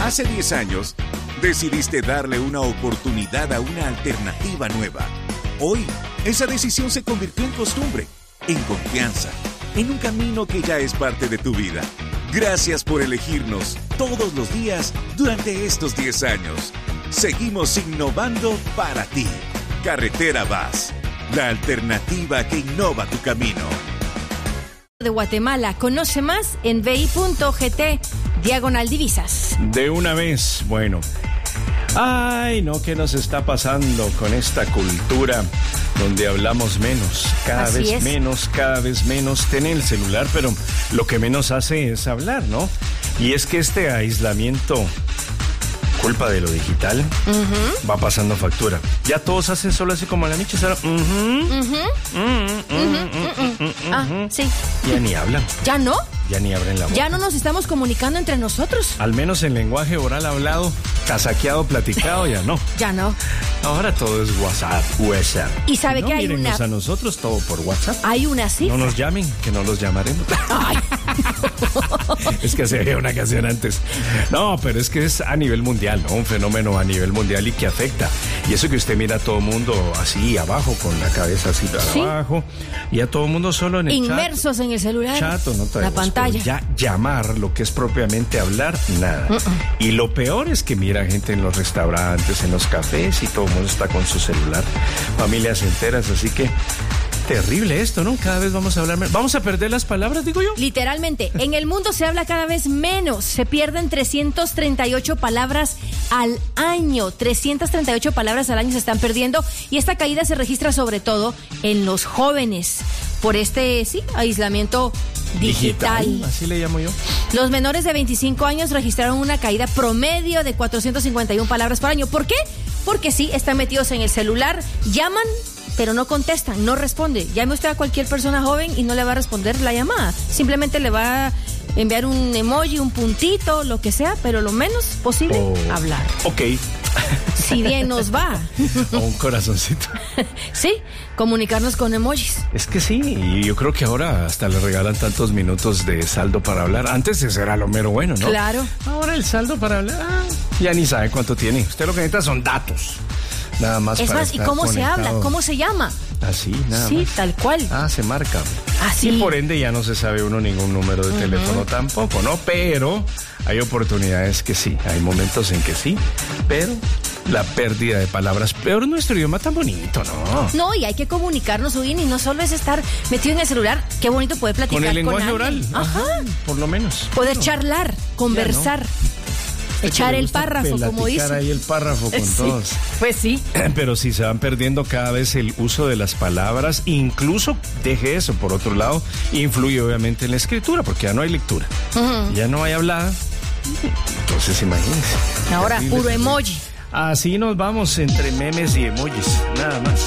Hace 10 años, decidiste darle una oportunidad a una alternativa nueva. Hoy, esa decisión se convirtió en costumbre, en confianza, en un camino que ya es parte de tu vida. Gracias por elegirnos todos los días durante estos 10 años. Seguimos innovando para ti. Carretera VAS, la alternativa que innova tu camino. De Guatemala, conoce más en bi.gt/divisas. De una vez, bueno. Ay, no, ¿qué nos está pasando con esta cultura donde hablamos menos? Cada vez menos. Ten el celular, pero lo que menos hace es hablar, ¿no? Y es que este aislamiento, culpa de lo digital, va pasando factura. Ya todos hacen solo así como la Michi. Sí. Ya ni hablan. ¿Ya no? Ya ni abren la boca. Ya no nos estamos comunicando entre nosotros. Al menos en lenguaje oral hablado, casaqueado, platicado, ya no. Ya no. Ahora todo es WhatsApp. Y sabe no, que hay mírennos una... a nosotros todo por WhatsApp. Hay una cifra. No nos llamen, que no los llamaremos. Ay. Es que se veía una canción antes. No, pero es que es a nivel mundial, ¿no? Un fenómeno a nivel mundial y que afecta. Y eso que usted mira a todo mundo así abajo, con la cabeza así para abajo, y a todo mundo solo en el inmersos en el celular. Chato, no la pantalla. Ya llamar, lo que es propiamente hablar, nada. Y lo peor es que mira gente en los restaurantes, en los cafés, y todo el mundo está con su celular. Familias enteras, así que terrible esto, ¿no? Cada vez vamos a hablar menos. ¿Vamos a perder las palabras, digo yo? Literalmente, en el mundo se habla cada vez menos. Se pierden 338 palabras al año. 338 palabras al año se están perdiendo. Y esta caída se registra sobre todo en los jóvenes. Por este, aislamiento digital. Así le llamo yo. Los menores de 25 años registraron una caída promedio de 451 palabras por año. ¿Por qué? Porque están metidos en el celular, llaman, pero no contestan, no responde. Llame usted a cualquier persona joven y no le va a responder la llamada. Simplemente le va a enviar un emoji, un puntito, lo que sea, pero lo menos posible, hablar. Ok. Si bien nos va. O un corazoncito. Sí, comunicarnos con emojis. Es que sí, y yo creo que ahora hasta le regalan tantos minutos de saldo para hablar. Antes ese era lo mero bueno, ¿no? Claro. Ahora el saldo para hablar, ya ni sabe cuánto tiene. Usted lo que necesita son datos. Nada más. Es más, ¿y cómo conectado. se habla? ¿Cómo se llama? Así, nada más. Sí, tal cual. Se marca. Así. Y por ende ya no se sabe uno ningún número de teléfono tampoco, ¿no? Pero hay oportunidades que sí, hay momentos en que sí, pero la pérdida de palabras, peor nuestro idioma tan bonito, ¿no? No, y hay que comunicarnos, y no solo es estar metido en el celular, qué bonito poder platicar con el lenguaje alguien. oral. Ajá, por lo menos. Poder charlar, conversar. Echar el párrafo, como dice. Ahí el párrafo con todos. Pues sí. Pero sí se van perdiendo cada vez el uso de las palabras. Incluso, deje eso, por otro lado, influye obviamente en la escritura, porque ya no hay lectura. Ya no hay hablada. Entonces, imagínense. Ahora, puro emoji. Así nos vamos entre memes y emojis, nada más.